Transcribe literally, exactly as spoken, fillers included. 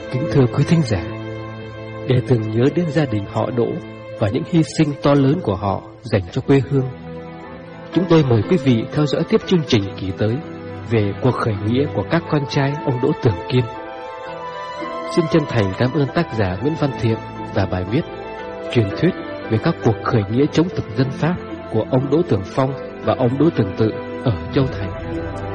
Kính thưa quý thính giả, để tưởng nhớ đến gia đình họ Đỗ và những hy sinh to lớn của họ dành cho quê hương, chúng tôi mời quý vị theo dõi tiếp chương trình kỳ tới về cuộc khởi nghĩa của các con trai ông Đỗ Tưởng Kiên. Xin chân thành cảm ơn tác giả Nguyễn Văn Thiện và bài viết Truyền thuyết về các cuộc khởi nghĩa chống thực dân Pháp của ông Đỗ Tưởng Phong và ông Đỗ Tưởng Tự ở Châu Thành.